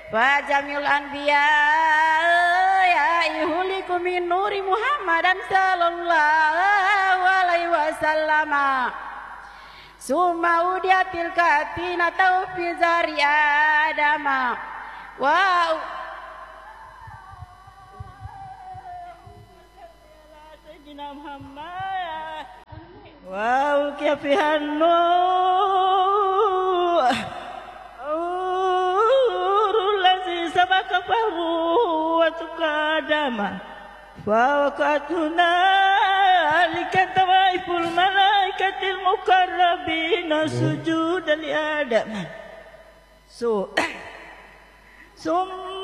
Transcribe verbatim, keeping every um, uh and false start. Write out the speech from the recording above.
wa jamil anbiya ya ihuliku min nuri Muhammadan sallallahu alaihi wasallam summa udiatil katina taufi zari adama wa sayyidina Muhammad wa kafihan sabaka fahu wa tukadama fa waqatuna likatawaiful malaikatil mukarrabina sujud li adam so sum